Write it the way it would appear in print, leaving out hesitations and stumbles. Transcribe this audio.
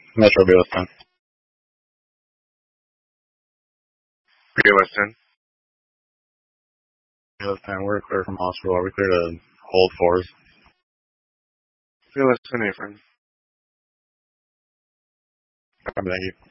Metro BOS 10. BOS 10. BOS 10, we're clear from hospital. Are we clear to hold fours? BOS 10, A friend. Thank you.